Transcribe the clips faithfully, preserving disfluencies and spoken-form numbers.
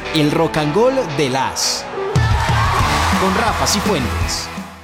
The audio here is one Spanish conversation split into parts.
El Rock and Roll de las con Rafa Cifuentes.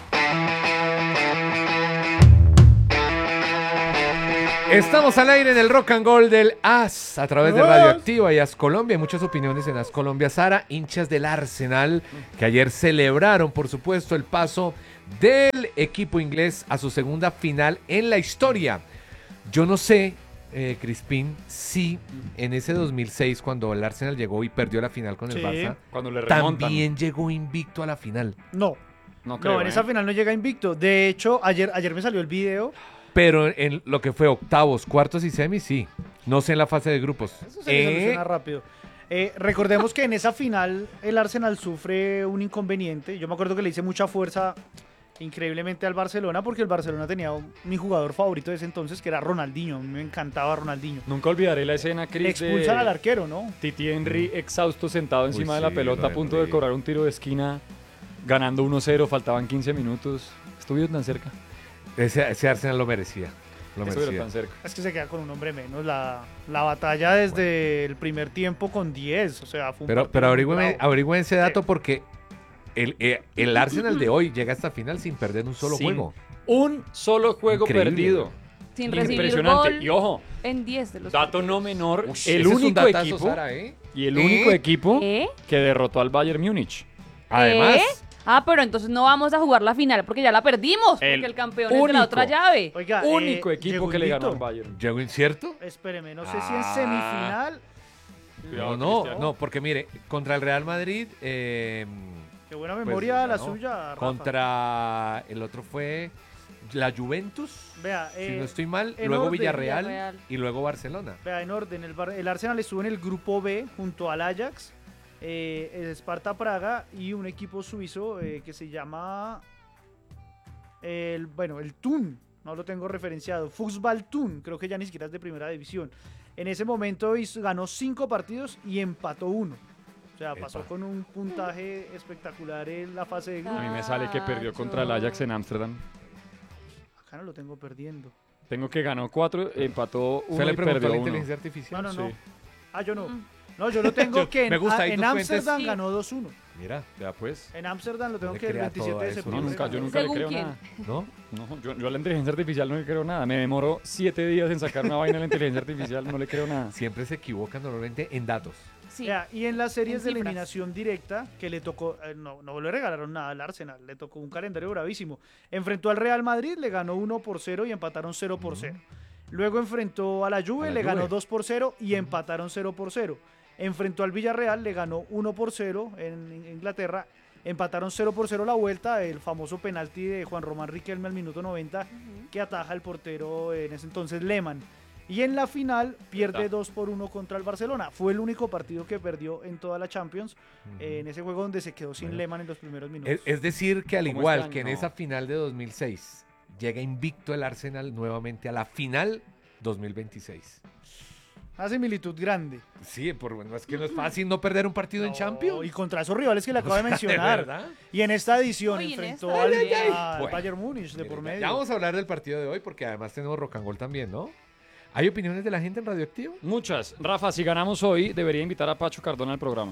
Estamos al aire en el Rock and Roll del A S a través de Radioactiva y A S Colombia. Hay muchas opiniones en A S Colombia. Sara, hinchas del Arsenal, que ayer celebraron, por supuesto, el paso del equipo inglés a su segunda final en la historia. Yo no sé, eh, Crispín, si en ese dos mil seis, cuando el Arsenal llegó y perdió la final con el Sí. Barça, Cuando le remontan. también llegó invicto a la final. No, No creo, no, en ¿eh? esa final no llega invicto. De hecho, ayer, ayer me salió el video. Pero en lo que fue octavos, cuartos y semis, sí. No sé en la fase de grupos. Eso se me Eh, soluciona rápido. Eh, recordemos que en esa final el Arsenal sufre un inconveniente. Yo me acuerdo que le hice mucha fuerza increíblemente al Barcelona porque el Barcelona tenía un- mi jugador favorito de ese entonces, que era Ronaldinho. A mí me encantaba Ronaldinho. Nunca olvidaré la escena, Le Chris, expulsan de al arquero, ¿no? Titi Henry exhausto sentado encima Uy, de la sí, pelota lo a punto Henry. de cobrar un tiro de esquina, ganando uno cero, faltaban quince minutos. Estuvieron tan cerca. Ese, ese Arsenal lo merecía. Lo Estuvieron merecía. tan cerca. Es que se queda con un hombre menos. La, la batalla desde el primer tiempo con diez. O sea, fue un Pero, partido pero muy averigüen, bravo. averigüen ese dato porque el, eh, el Arsenal de hoy llega a esta final sin perder un solo Sin juego. Un solo juego Increíble. perdido. Sin recibir Impresionante. gol Y ojo, en diez de los dato partidos. no menor, Uy, el ese es un único datazo, equipo Sara, ¿eh? y el ¿Eh? único equipo ¿Eh? que derrotó al Bayern Múnich. Además, ¿Eh? Ah, pero entonces no vamos a jugar la final porque ya la perdimos. El porque el campeón es de único. la otra llave. Oiga, único eh, equipo llegó que le ganó al invicto. Bayern. ¿llegó incierto? Espéreme, no sé si en Ah. semifinal. Cuidado, No, no, Cristiano. no, porque mire, contra el Real Madrid, eh, Qué buena Pues, memoria la ganó. suya, Rafa. contra el otro fue la Juventus, Vea, si eh, no estoy mal, en luego orden, Villarreal, Villarreal. y luego Barcelona. vea, en orden. El, Bar- el Arsenal estuvo en el grupo B junto al Ajax, eh, el Sparta Praga y un equipo suizo eh, que se llama. El, bueno, el Thun. No lo tengo referenciado. Fußball Thun. Creo que ya ni siquiera es de primera división. En ese momento hizo- ganó cinco partidos y empató uno. O sea, pasó Epa. con un puntaje espectacular en la fase de A grupo. mí me sale que perdió contra el Ajax en Ámsterdam. Acá no lo tengo perdiendo. Tengo que ganó cuatro, empató ¿Se uno le y preguntó a perdió la uno. inteligencia artificial? No, no, no. Sí. Ah, yo no. Mm. No, yo lo tengo que en, Me gusta, ahí en tus fuentes. Ámsterdam Sí. ganó dos uno. Mira, Ya pues. En Ámsterdam lo tengo le que el crea veintisiete todo de a eso, No, septiembre. nunca, yo ganó. nunca le ¿Según creo quién? nada. ¿no? No, yo, yo a la inteligencia artificial no le creo nada. Me demoró siete días en sacar una vaina a la inteligencia artificial, no le creo nada. Siempre se equivocan normalmente en datos. Sí. Ya, y en las series En de cifras. eliminación directa, que le tocó, eh, no, no le regalaron nada al Arsenal, le tocó un calendario bravísimo. Enfrentó al Real Madrid, le ganó uno por cero y empataron cero por cero. Luego enfrentó a la Juve, A la le ganó Juve. dos por cero y empataron cero por cero. Enfrentó al Villarreal, le ganó uno por cero en en Inglaterra. Empataron cero por cero la vuelta, el famoso penalti de Juan Román Riquelme al minuto noventa Ujú. que ataja el portero en ese entonces Lehmann. Y en la final pierde ¿Verdad? dos por uno contra el Barcelona. Fue el único partido que perdió en toda la Champions, eh, en ese juego donde se quedó sin Bueno. Lehmann en los primeros minutos. Es, es decir, que al ¿Cómo igual están? que en No. esa final de dos mil seis, llega invicto el Arsenal nuevamente a la final dos mil veintiséis. Una similitud grande. Sí, por, bueno, es que no es fácil no perder un partido en No, Champions. Y contra esos rivales que le acabo de ¿De mencionar. verdad? Y en esta edición Uy, en enfrentó esta al, también. al Bueno, Bayern Múnich de por Mire, medio. Ya vamos a hablar del partido de hoy porque además tenemos rock and roll también, ¿no? ¿Hay opiniones de la gente en Radioactivo? Muchas. Rafa, si ganamos hoy, debería invitar a Pacho Cardona al programa.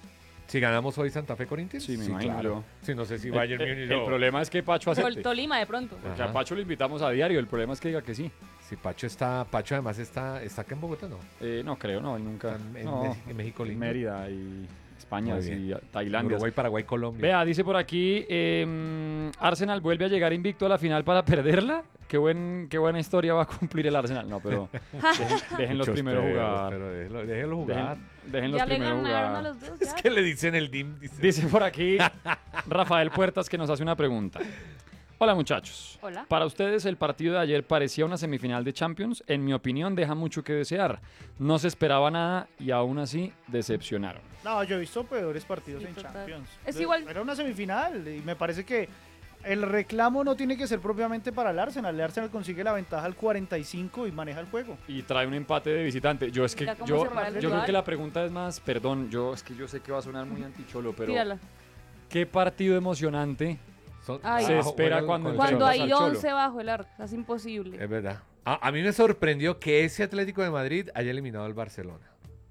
Si ganamos hoy Santa Fe Corinthians. Sí, me imagino claro. yo. Sí, no sé si El, Bayern el- Múnich el o- problema es que Pacho Gol acepte. Tolima de pronto. Porque a Ajá. Pacho lo invitamos a diario, el problema es que diga que sí. Si Pacho está, Pacho además está, está acá en Bogotá, ¿no? Eh, no creo, no, él nunca. Está en, en no, Mex- en México lindo. Mérida y España Muy y bien. Tailandia. Uruguay, Paraguay, Colombia. Vea, dice por aquí, eh, Arsenal vuelve a llegar invicto a la final para perderla. Qué, buen, qué buena historia va a cumplir el Arsenal. No, pero dejen, dejen los Muchos primeros pedos, jugar. Pero déjenlo, déjenlo jugar. Dejen, dejen los Ya le primeros ganaron jugar. a los dos. Es ya. que le dicen el D I M. Dice. Dice por aquí Rafael Puertas que nos hace una pregunta. Hola muchachos. Hola. Para ustedes el partido de ayer parecía una semifinal de Champions. En mi opinión deja mucho que desear. No se esperaba nada y aún así decepcionaron. No, yo he visto peores partidos Sí, en total. Champions. Es De- igual- Era una semifinal y me parece que el reclamo no tiene que ser propiamente para el Arsenal. El Arsenal consigue la ventaja al cuarenta y cinco y maneja el juego. Y trae un empate de visitante. Yo es que Mira cómo yo, se para el yo creo rival. que la pregunta es más, perdón, yo es que yo sé que va a sonar muy anticholo, pero Tírala. ¿qué partido emocionante Son- Ay. se Ah, espera juegan cuando con el Cuando enfrentas hay al Cholo? once bajo el arco, es imposible. Es verdad. A, a mí me sorprendió que ese Atlético de Madrid haya eliminado al Barcelona.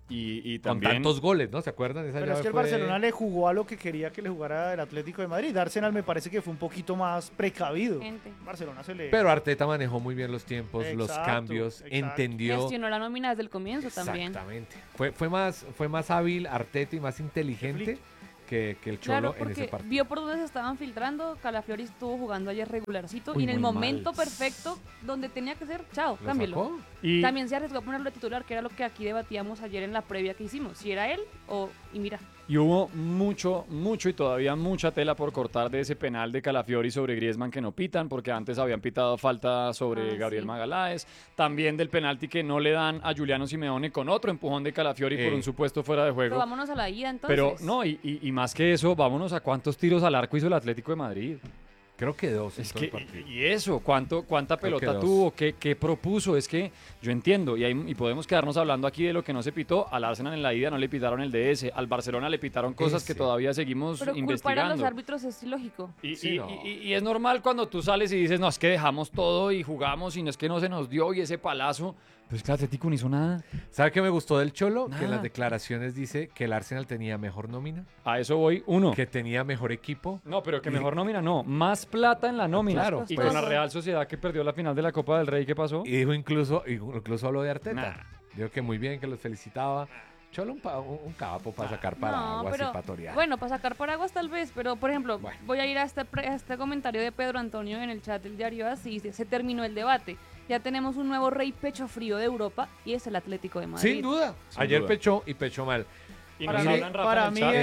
Y, y Con también... tantos goles, ¿no? ¿Se acuerdan? Esa Pero es llave que el fue- Barcelona le jugó a lo que quería que le jugara el Atlético de Madrid. Arsenal me parece que fue un poquito más precavido. Gente. Barcelona se le... Pero Arteta manejó muy bien los tiempos, los Exacto, cambios, exacto. entendió... Gestionó la nómina desde el comienzo también. Exactamente. Fue, fue, más, fue más hábil Arteta y más inteligente que, que el Cholo Claro, en ese porque partido. vio por dónde se estaban filtrando. Calafiori estuvo jugando ayer regularcito Uy, y en el muy momento mal. perfecto donde tenía que ser, chao, ¿Lo cámbielo. sacó? Y, También se arriesgó a ponerlo de titular, que era lo que aquí debatíamos ayer en la previa que hicimos. Si era él o... Y mira, y hubo mucho, mucho y todavía mucha tela por cortar de ese penal de Calafiori sobre Griezmann que no pitan, porque antes habían pitado falta sobre Ah, Gabriel sí. Magaláes. También del penalti que no le dan a Giuliano Simeone con otro empujón de Calafiori por Eh. un supuesto fuera de pero juego. vámonos a la ida entonces. Pero no, y, y- y más que eso, vámonos a cuántos tiros al arco hizo el Atlético de Madrid. Creo que dos en Es todo que, el partido. y eso, ¿cuánto, ¿cuánta Creo que pelota dos. tuvo? ¿Qué, ¿Qué propuso? Es que yo entiendo, y, hay- y podemos quedarnos hablando aquí de lo que no se pitó. Al Arsenal en la ida no le pitaron el D S, al Barcelona le pitaron cosas que Ese. todavía seguimos Pero culpar a investigando. los árbitros es ilógico. Y, Sí, y- no. y- y es normal cuando tú sales y dices, no, es que dejamos todo y jugamos y no es que no se nos dio y ese palazo. Pero es que el Atlético no hizo nada. ¿Sabe qué me gustó del Cholo? Que en Nada. las declaraciones dice que el Arsenal tenía mejor nómina, A eso voy, uno. que tenía mejor equipo. No, pero que mejor nómina, no. Más plata en la nómina. Claro, y pues. con la Real Sociedad que perdió la final de la Copa del Rey, ¿qué pasó? Y dijo incluso, incluso habló de Arteta. Nah. Dijo que muy bien, que los felicitaba. Cholo un, pa- un, un capo para sacar paraguas no, pero, y para torear. bueno, para sacar paraguas tal vez, pero por ejemplo, Bueno. voy a ir a este, pre- a este comentario de Pedro Antonio en el chat del diario AS y dice, se terminó el debate. Ya tenemos un nuevo rey pecho frío de Europa y es el Atlético de Madrid. Sin duda. Sin Ayer duda. pechó y pechó mal. Y Para nos mí, hablan, Rafa, para en el mí chat. eh,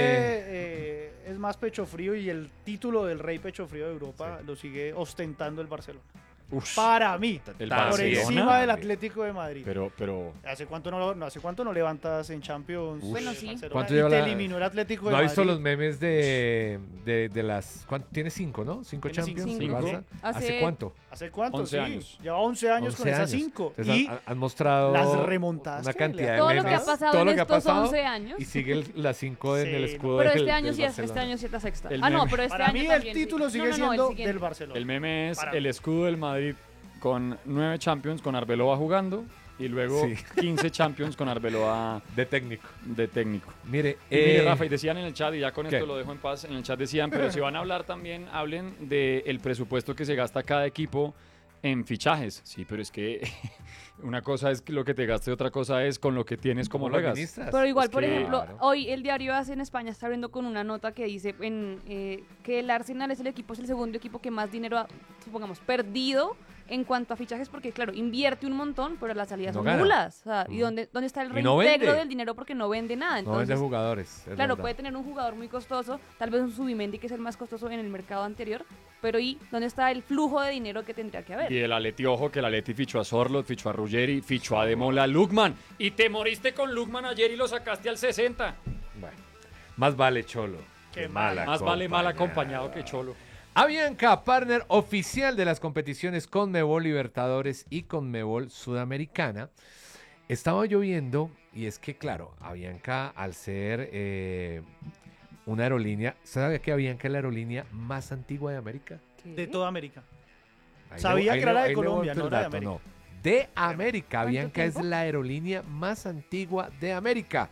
eh, es más pecho frío y el título del rey pecho frío de Europa lo sigue ostentando el Barcelona. Uf, Para mí, el por Barcelona. encima del Atlético de Madrid. Pero, pero... ¿Hace cuánto no, no- hace cuánto no levantas en Champions? Bueno, eh, sí. Barcelona? ¿Cuánto Y lleva te la- eliminó el Atlético de ¿No ha visto Madrid. los memes de, de, de las... ¿cuánto? Tiene cinco, ¿no? Cinco Tiene Champions. cinco. el Barça. Cinco. ¿Hace, Hace- cuánto? ¿Hace cuánto? once Sí, años. lleva once años con once esas años. cinco. Entonces Y han, han mostrado las remontaste, una cantidad le- de Todo lo memes. que ha pasado todo en lo que ha estos pasado, once años. Y sigue el- las cinco en Sí, el no. escudo Pero del, este año del sí es, Barcelona. este año sí es la sexta. El Ah, no, meme. pero este para año mí el también, sí. título No, sigue no, no, el siendo siguiente. del Barcelona. El meme es Para el mí. escudo del Madrid con nueve Champions con Arbeloa jugando y luego Sí. quince Champions con Arbeloa De técnico. de técnico. Mire, Y mire, eh, Rafa, y decían en el chat, y ya con ¿qué? esto lo dejo en paz, en el chat decían, pero si van a hablar también, hablen del presupuesto que se gasta cada equipo en fichajes. Sí, pero es que una cosa es lo que te gaste, otra cosa es con lo que tienes como ¿cómo lo juegas. administras? Pero igual, Es por que- ejemplo, Claro. hoy el diario AS en España está abriendo con una nota que dice en, eh, que el Arsenal es el equipo, es el segundo equipo que más dinero ha, supongamos, perdido en cuanto a fichajes, porque claro, invierte un montón, pero las salidas No son gana. nulas. O sea, ¿y Mm. dónde, dónde está el Y no reintegro vende. del dinero? Porque no vende nada. No vende Entonces, jugadores. es claro, verdad. puede tener un jugador muy costoso, tal vez un Subimendi que es el más costoso en el mercado anterior, pero ¿y dónde está el flujo de dinero que tendría que haber? Y el Atleti, ojo, que el Atleti fichó a Sorlot, fichó a Ruggeri, fichó a Demola Lukman. Y te moriste con Lukman ayer y lo sacaste al sesenta. Bueno, más vale Cholo. Qué que mal. mal Más vale mal acompañado. acompañado que Cholo. Avianca, partner oficial de las competiciones Conmebol Libertadores y Conmebol Sudamericana. Estaba lloviendo y es que, claro, Avianca, al ser eh, una aerolínea, ¿sabe que Avianca es la aerolínea más antigua de América? ¿Qué? De toda América. Ahí Sabía le- que era la de ahí le Colombia, boto no el la de dato, América. no. De América, ¿Cuánto Avianca es tiempo? la aerolínea más antigua de América.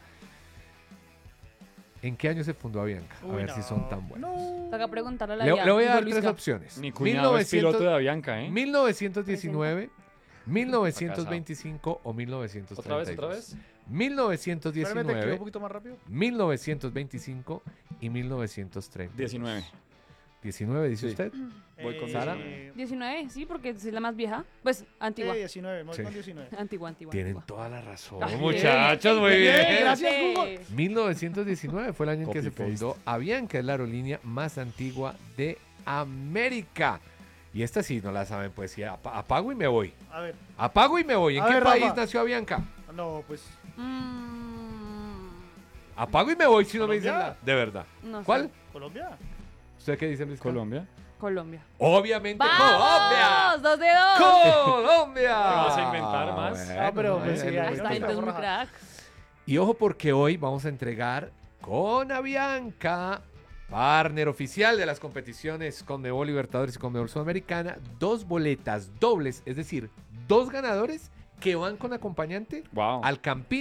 ¿En qué año se fundó Avianca? A Uy, ver no. si son tan buenos. No. Toca preguntarle a la Le, I A, le voy a dijo dar Luisca. tres opciones. Mi cuñado es piloto de Avianca, ¿eh? mil novecientos diecinueve, mil novecientos veinticinco o mil novecientos ¿Otra treinta y vez, otra dos. vez? mil novecientos Espérame, te escribo un diecinueve, poquito más rápido. mil novecientos veinticinco y mil novecientos treinta. diecinueve. diecinueve, dice Sí. usted. Voy con Sara. Eh, diecinueve, sí, porque es la más vieja. Pues, antigua. eh, diecinueve, voy Sí. con diecinueve. Antigua, antigua. Tienen antigua. toda la razón, Ay, muchachos, muy bien, bien. gracias, Google. mil novecientos diecinueve fue el año en que se Copy-paste. fundó Avianca, es la aerolínea más antigua de América. Y esta sí no la saben, pues sí, apa- apago y me voy. A ver, Apago y me voy. ¿En A qué ver, país Rafa. nació Avianca? no, pues Mm, Apago y me voy si no me dicen Colombia. nada. De verdad. no sé. ¿Cuál? Colombia. ¿Usted qué dice, Luis? Colombia. Colombia. Obviamente ¡Vamos! ¡Dos de dos! Colombia. Colombia. ¿Qué vas a inventar más? Ah, pero, pues, sí, bueno, ahí bueno. Está no entonces muy Raja. crack. Y ojo porque hoy vamos a entregar con Avianca, partner oficial de las competiciones Conmebol Libertadores y Conmebol Sudamericana, dos boletas dobles, es decir, dos ganadores que van con acompañante Wow. al Campín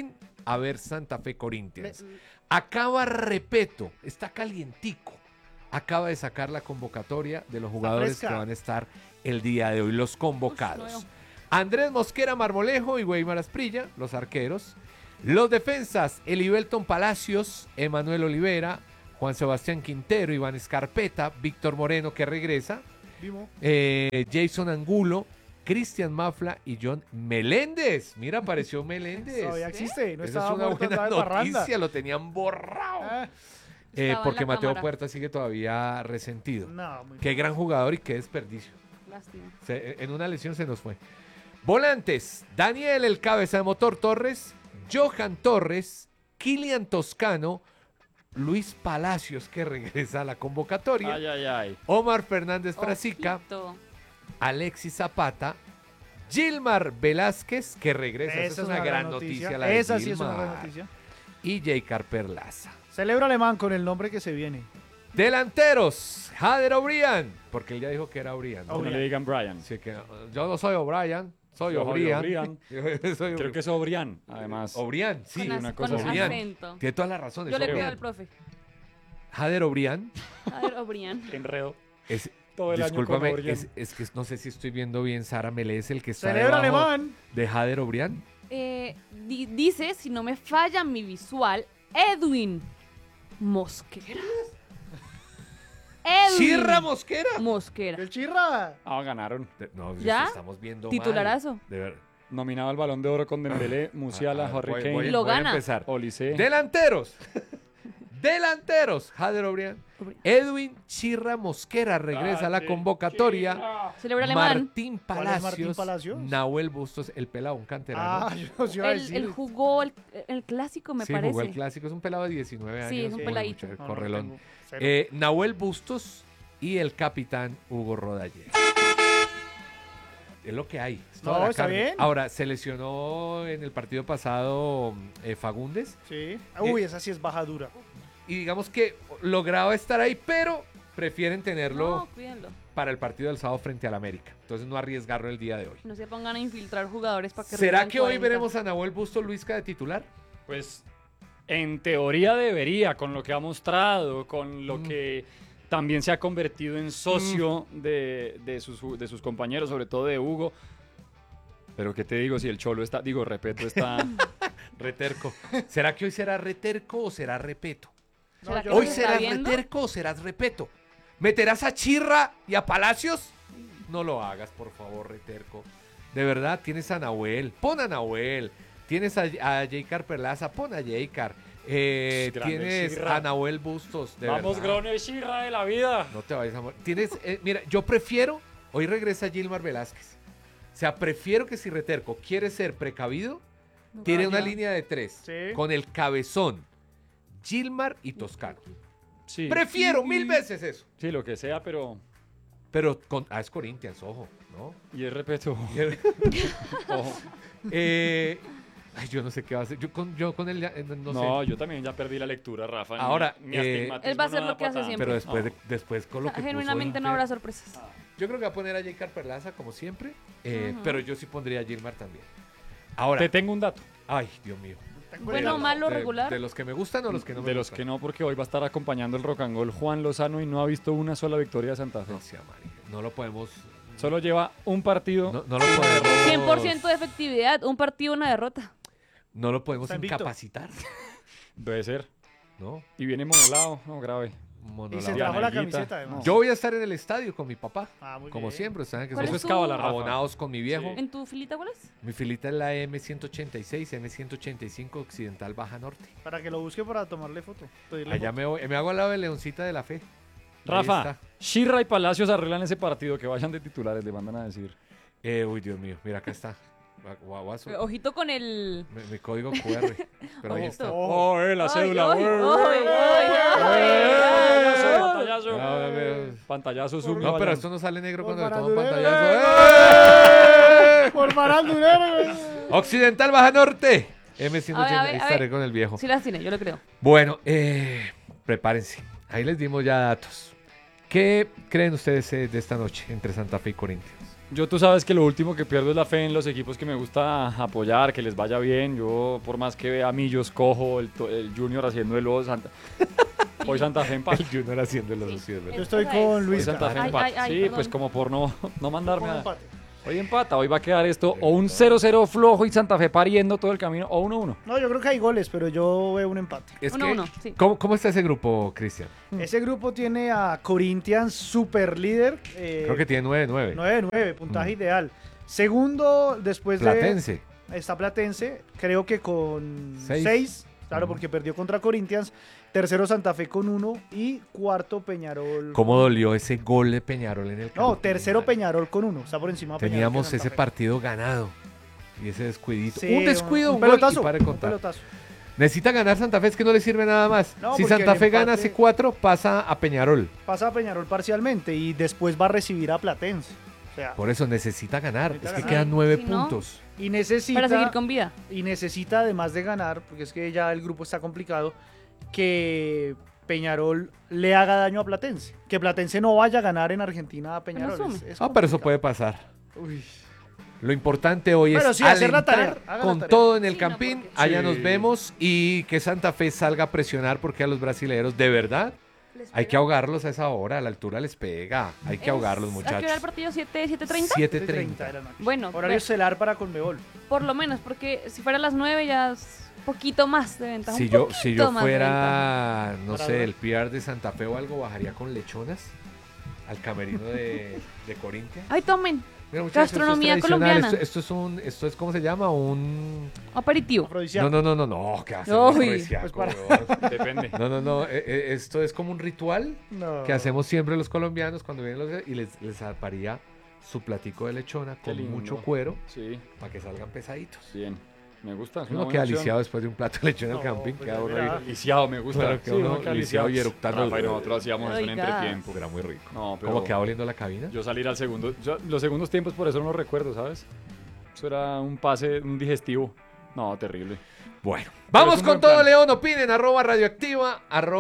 a ver Santa Fe Corinthians. Le- Acaba, repito, está calientico. Acaba de sacar la convocatoria de los jugadores que fresca. van a estar el día de hoy, los convocados. Uf, no. Andrés Mosquera Marmolejo y Weimar Asprilla, los arqueros. Los defensas, Elibelton Palacios, Emanuel Olivera, Juan Sebastián Quintero, Iván Escarpeta, Víctor Moreno que regresa, Vimo. eh, Jason Angulo, Cristian Mafla y John Meléndez. Mira, apareció Meléndez. Todavía existe, no Esa estaba es una muerto, buena andaba de parranda. noticia, lo tenían borrado. Ah, Eh, Estaba en porque la Mateo cámara. Puerta sigue todavía resentido. no, muy Qué gran jugador y qué desperdicio. Lástima. Se- en una lesión se nos fue. Volantes, Daniel el Cabeza de Motor Torres, Johan Torres, Kilian Toscano, Luis Palacios que regresa a la convocatoria, Ay, ay, ay. Omar Fernández Frasica, Ojito. Alexis Zapata, Gilmar Velázquez que regresa. Esa, es una, gran noticia. la de Esa sí es una Gilmar. gran noticia. Y J. Perlaza. Celebra Alemán con el nombre que se viene. Delanteros, Jader O'Brien, porque él ya dijo que era O'Brien. ¿no? No O'Brien. le digan Brian. Así que, yo no soy O'Brien, soy Soy O'Brien. O'Brien. Yo soy Creo que es O'Brien, además. O'Brien, sí, con, as- una con cosa así. acento. tiene todas las razones. Yo le O'Brien. pido al profe. Jader O'Brien, A ver, O'Brien. Qué enredo. es, Todo el año con discúlpame, O'Brien. es, es que no sé si estoy viendo bien, Sara Melés, el que está Celebra debajo Alemán. de Jader O'Brien. Eh, di- dice, si no me falla mi visual, Edwin Mosquera. Edwin ¡Chirra Mosquera! Mosquera. El Chirra. Ah, ganaron. De- No, ¿Ya? estamos viendo Titularazo. mal. De ver- Nominado al Balón de Oro con Dembélé, Musiala, Ah, ah, Harry voy- Kane, voy- Lo voy a gana. empezar. Olise. Delanteros. Delanteros. Jader O'Brien. O'Brien. Edwin Chirra Mosquera regresa a la convocatoria. Celebra Alemán. Martín ¿Cuál es Palacios, Martín Palacios? Nahuel Bustos, el pelado, un canterano. Ah, yo os iba a Él, decir. él jugó el, el clásico, me sí, parece. jugó el clásico, es un pelado de diecinueve años. Sí, es un muy peladito. mucho, No, no correlón. tengo cero. Eh, Nahuel Bustos y el capitán Hugo Rodalle. Es lo que hay. es toda No, la está carne. bien. Ahora, se lesionó en el partido pasado eh, Fagundes Sí. Uy, esa sí es baja dura. y digamos que lograba estar ahí, pero prefieren tenerlo No, cuídenlo. para el partido del sábado frente al América. Entonces no arriesgarlo el día de hoy. No se pongan a infiltrar jugadores para que ¿Será rindan que hoy cuarenta. veremos a Nahuel Bustos Luisca de titular? Pues en teoría debería, con lo que ha mostrado, con lo Mm. que también se ha convertido en socio de, de sus, de sus compañeros, sobre todo de Hugo. Pero qué te digo, si el Cholo está, digo, Repeto está... Reterco. ¿Será que hoy será reterco o será repeto? ¿Será que ¿Hoy nos está serás viendo? reterco o serás repeto? ¿Meterás a Chirra y a Palacios? No lo hagas, por favor, reterco. De verdad, tienes a Nahuel. Pon a Nahuel. Tienes a, a J. Perlaza. Pon a J. Eh, Grande tienes Chirra. a Nahuel Bustos. De Vamos, verdad. Grone Shirra de la vida. No te vayas a morir. Tienes, eh, mira, yo prefiero. Hoy regresa Gilmar Velázquez. O sea, prefiero que si reterco quiere ser precavido, No, tiene una ya. línea de tres. Sí. Con el cabezón. Gilmar y Toscano. Sí, Prefiero mil veces eso. sí, lo que sea, pero... Pero con, ah, es Corinthians, ojo, ¿no? Y es Repeto. Ojo. Eh, ay, yo no sé qué va a hacer. Yo con, yo con él, ya, eh, no, No, sé. yo también ya perdí la lectura, Rafa. Ahora, Mi- mi eh, astigmatismo Él va a hacer no lo da que hace pa' tanto. siempre. Pero después, No. de- después con lo que puso Genuinamente no Inter- habrá sorpresas. Yo creo que va a poner a J. Perlaza como siempre, eh, Ujú. pero yo sí pondría a Gilmar también. Ahora, Te tengo un dato. ay, Dios mío. Bueno, malo, De- regular. De los que me gustan o los que no me de los gustan. que no, porque hoy va a estar acompañando el rock and roll Juan Lozano y no ha visto una sola victoria de Santa Fe. No sea marica, no lo podemos. Solo lleva un partido. No, no lo podemos. cien por ciento de efectividad, un partido, una derrota. No lo podemos Está invicto. incapacitar, Debe ser. ¿no? Y viene monolado. No, grave. Y se Monolado. trajo la Nalguita. camiseta, además. Yo voy a estar en el estadio con mi papá, Ah, muy como bien. siempre. Saben que ¿Cuál somos es tu- cábala, Rafa. abonados con mi viejo. ¿En tu filita cuál es? Mi filita es la M ciento ochenta y seis, M ciento ochenta y cinco Occidental Baja Norte. Para que lo busque para tomarle foto. pedirle Allá foto. me, voy, me hago al lado de Leoncita de la Fe. Ahí Rafa, está. Shirra y Palacios arreglan ese partido. Que vayan de titulares, le mandan a decir. Eh, uy, Dios mío, mira, acá está. Gua- guaguazo. Eh, Ojito con el... Mi, mi código Q R. Pero ahí Ojito. está. ¡Oh, eh, la Ay, cédula! ay, ¡Eh, ay, ay, ay, Pantallazo, ay. pantallazo. No, no, no. Pantallazo azul. No, pero vayan. esto no sale negro Por cuando le toman Marandulero. pantallazo. ¡Eh! Por Marandulero. Occidental Baja Norte. M ciento A ver, a ochenta. ver, Ahí a estaré ver. con el viejo. Sí las tiene, yo lo creo. Bueno, eh, prepárense. Ahí les dimos ya datos. ¿Qué creen ustedes eh, de esta noche entre Santa Fe y Corinthians? Yo tú sabes que lo último que pierdo es la fe en los equipos que me gusta apoyar, que les vaya bien. Yo, por más que vea a Millos cojo, el, to- el Junior haciendo el oso, Santa... Hoy Santa Fe empate. El Junior haciendo los Sí. socios. Yo estoy Esa con es. Hoy Luis. Santa Fe Ay, empate. ay, ay, sí, perdón. pues como por no, no mandarme a... Empate. Hoy empata, hoy va a quedar esto o un cero cero flojo y Santa Fe pariendo todo el camino, o uno uno. No, yo creo que hay goles, pero yo veo un empate. Es Uno, que, uno, sí. ¿cómo, ¿Cómo está ese grupo, Cristian? Ese grupo tiene a Corinthians super líder. Eh, Creo que tiene nueve nueve. nueve nueve, puntaje Mm. ideal. Segundo, después Platense. de. Está Platense, creo que con Seis. seis. Claro, Ujú. porque perdió contra Corinthians. Tercero, Santa Fe con uno. Y cuarto, Peñarol. ¿Cómo dolió ese gol de Peñarol en el campo? No, tercero, Peñarol con uno. Está por encima de Peñarol Teníamos que Santa ese Fe. partido ganado. Y ese descuidito. Sí, un descuido, un, un gol pelotazo. y para de un contar. pelotazo. Necesita ganar Santa Fe, es que no le sirve nada más. No, si porque Santa el Fe gana empate- hace cuatro, pasa a Peñarol. Pasa a Peñarol parcialmente y después va a recibir a Platense. O sea, Por eso necesita ganar. Necesita es que ganar. quedan nueve Si no- puntos. y necesita. Para seguir con vida. Y necesita, además de ganar, porque es que ya el grupo está complicado, que Peñarol le haga daño a Platense. Que Platense no vaya a ganar en Argentina a Peñarol. sume. Es- es Ah, pero eso complicado. puede pasar. Uy. Lo importante hoy Pero es sí, hacer la alentar tarea, hagan la con tarea. todo en el Sí, no, campín. porque- Allá Sí. nos vemos y que Santa Fe salga a presionar porque a los brasileños de verdad hay que ahogarlos a esa hora. A la altura les pega. Hay que Es- ahogarlos, ¿A qué muchachos. hora el partido? ¿siete, siete treinta? siete siete treinta. de la noche. Bueno, Horario ve- estelar para Conmebol. por lo menos, porque si fuera a las nueve ya es poquito más de ventaja. Si un yo, si yo poquito más de ventaja. fuera, no Para sé, ver. el P R de Santa Fe o algo, bajaría con lechonas al camerino de, de Corinthians. Ay, tomen, Mira, muchachos, esto es Gastronomía tradicional, colombiana. Esto, esto es un, esto es, ¿cómo se llama? Un... aperitivo. Afrodisíaco. No, no, no, no, no, ¿qué hace? Uy. Pues para- Depende. No, no, no, eh, eh, esto es como un ritual No. que hacemos siempre los colombianos cuando vienen los... y les, les aparía su platico de lechona Qué con lindo. mucho cuero Sí, para que salgan pesaditos. bien. Me gusta. es una Uno buena queda opción. lisiado después de un plato de lechona No, al camping, pues queda ya horrible. verá. Lisiado, me gusta. Claro que uno uno queda lisiado y lisiado. eructando. Rafa y nosotros hacíamos eso en Oiga. entretiempo. Era muy rico. No, pero ¿Cómo queda oliendo la cabina? yo salir al segundo. yo- los segundos tiempos por eso no los recuerdo, ¿sabes? Eso era un pase, un digestivo. No, terrible. Bueno, Pero vamos es un con buen todo, plan. León. Opinen, arroba radioactiva,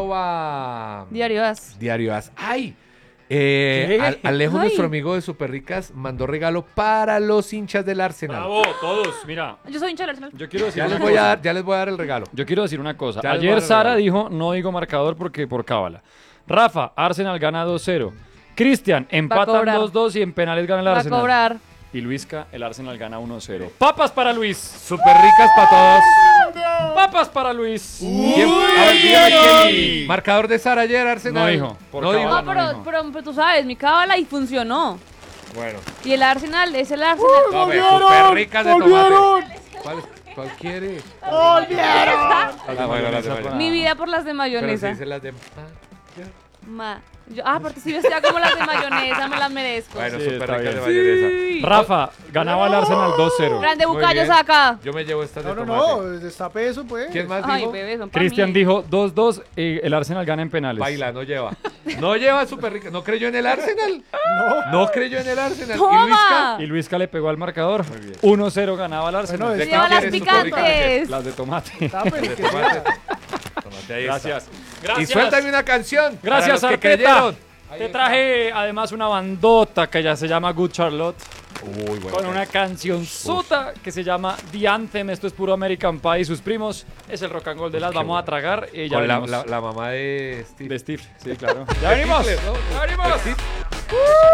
arroba Diario As. Diario As. ¡Ay! Eh, ¿Qué? Al- Alejo, Ay. nuestro amigo de Super Ricas, mandó regalo para los hinchas del Arsenal. Bravo, todos. Mira, Yo soy hincha del Arsenal. yo quiero decir Ya una les, voy a cosa. dar, ya les voy a dar el regalo. Yo quiero decir una cosa. Ya les voy a Ayer dar Sara regalo. dijo, no digo marcador porque por cábala. Rafa, Arsenal gana dos cero. Cristian, empatan cobrar. dos dos y en penales gana el Va a Arsenal. cobrar. Y Luisca, el Arsenal gana uno cero. Papas para Luis. Super Ricas para todos. Papas para Luis. ¿Quién- a ver, dígame quién- Marcador de Sara ayer, Arsenal. No dijo, por No dijo. No, no pero, dijo. pero, pero tú sabes, mi cábala y funcionó. Bueno. Y el Arsenal es el Arsenal. No, ve, Super Ricas de tomate. ¿Cuál, cuál quiere? ¡Volvieron! Ah, bueno, las de mayonesa. Mi vida por las de Pero mayonesa. si dice las de... Ah, ya. Ma- yo- ah, porque si vestía como las de mayonesa, me las merezco. Bueno, Sí, Super está Ricas de bien. mayonesa. Sí. Rafa, ganaba el Arsenal dos cero. Grande Muy Bucayo bien. saca. Yo me llevo estas de No, no, tomate. no, destape eso, pues. ¿Quién más Ay, dijo? bebé, son pa' Cristian mí. dijo dos dos y el Arsenal gana en penales. Baila, no lleva. No lleva Super Ricas. ¿No creyó en el Arsenal? No. No creyó en el Arsenal. ¿Y ¡Toma! Luisca? Y Luisca le pegó al marcador. Muy bien. uno cero ganaba el Arsenal. Bueno, ¿De es- qué Lleva las quieres Super Ricas? picantes. Las de tomate. Tape, De que tomate. sea. Tomate, ahí Gracias. está. Gracias. Y suéltame una canción. Gracias, para los que Arteta. creyeron. Te traje además una bandota que ya se llama Good Charlotte. Uy, bueno. Con una canción sota que se llama The Anthem. Esto es puro American Pie y sus primos. Es el rock and roll de las. Qué Vamos a bueno. tragar y ya Con la, venimos. la, la mamá de Steve. De Steve. Sí, claro. Ya venimos. Hitler, ¿no? Ya venimos. De Steve.